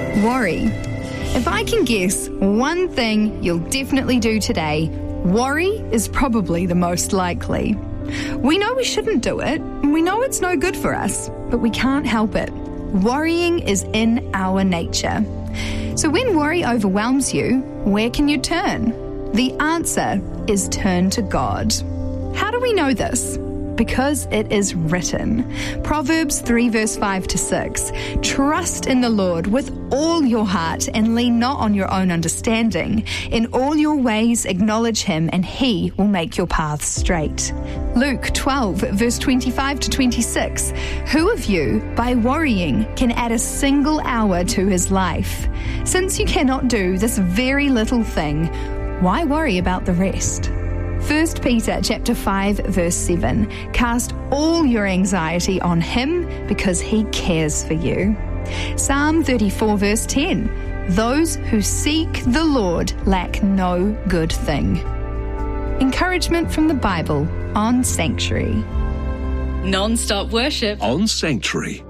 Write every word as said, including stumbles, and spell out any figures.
Worry. If I can guess one thing you'll definitely do today, worry is probably the most likely. We know we shouldn't do it, and we know it's no good for us, but we can't help it. Worrying is in our nature. So when worry overwhelms you, where can you turn? The answer is turn to God. How do we know this? Because it is written. Proverbs three verse five to six. Trust in the Lord with all your heart and lean not on your own understanding. In all your ways acknowledge him and he will make your paths straight. Luke twelve verse twenty-five to twenty-six. Who of you, by worrying, can add a single hour to his life? Since you cannot do this very little thing, why worry about the rest? First Peter chapter five verse seven. Cast all your anxiety on him because he cares for you. Psalm thirty-four verse ten. Those who seek the Lord lack no good thing. Encouragement from the Bible on Sanctuary. Non-stop worship on Sanctuary.